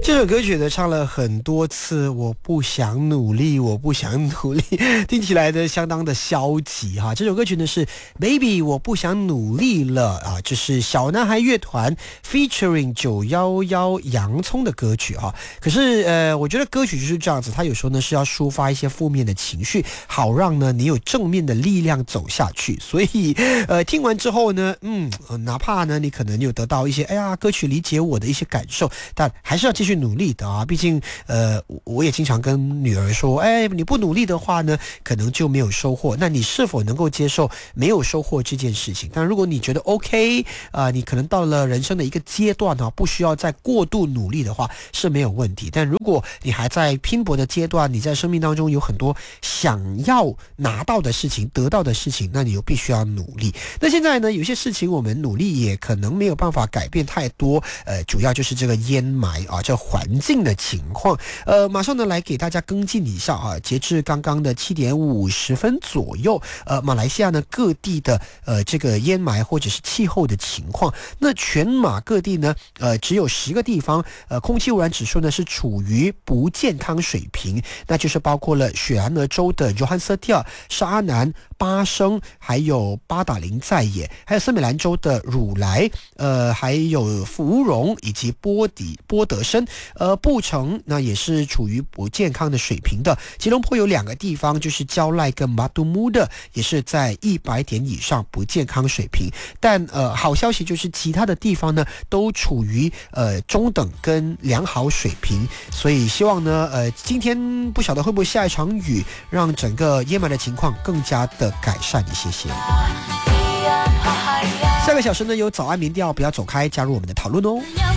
这首歌曲呢唱了很多次，我不想努力，我不想努力，听起来呢相当的消极哈。这首歌曲呢是 Baby 我不想努力了啊，这是小男孩乐团 featuring 911洋葱的歌曲哈。可是我觉得歌曲就是这样子，它有时候呢是要抒发一些负面的情绪，好让呢你有正面的力量走下去。所以听完之后呢，哪怕呢你可能有得到一些歌曲理解我的一些感受，但还是要继续努力的啊！毕竟我也经常跟女儿说，你不努力的话呢，可能就没有收获。那你是否能够接受没有收获这件事情？但如果你觉得 OK 你可能到了人生的一个阶段不需要再过度努力的话是没有问题。但如果你还在拼搏的阶段，你在生命当中有很多想要拿到的事情、得到的事情，那你就必须要努力。那现在呢，有些事情我们努力也可能没有办法改变太多，主要就是这个烟霾这环境的情况。马上呢来给大家跟进一下截至刚刚的7点50分左右，马来西亚呢各地的这个烟霾或者是气候的情况。那全马各地呢只有10个地方空气污染指数呢是处于不健康水平，那就是包括了雪兰莪州的 Johor、沙南、巴生，还有巴达林在野，还有森美兰州的乳莱，还有芙蓉以及波德申，布城那也是处于不健康的水平的。吉隆坡有2个地方，就是焦赖跟马都穆的，也是在100点以上不健康水平。但好消息就是其他的地方呢都处于中等跟良好水平，所以希望呢今天不晓得会不会下一场雨，让整个烟霾的情况更加的改善一些些。下个小时呢有早安民调，不要走开，加入我们的讨论哦。